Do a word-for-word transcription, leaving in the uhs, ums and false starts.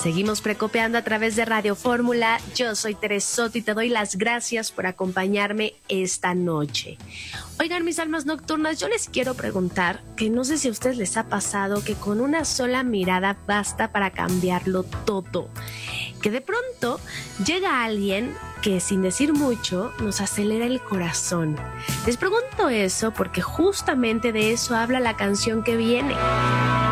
Seguimos precopeando a través de Radio Fórmula. Yo soy Teresa Soto y te doy las gracias por acompañarme esta noche. Oigan, mis almas nocturnas, yo les quiero preguntar que no sé si a ustedes les ha pasado que con una sola mirada basta para cambiarlo todo. Que de pronto llega alguien que sin decir mucho nos acelera el corazón. Les pregunto eso porque justamente de eso habla la canción que viene.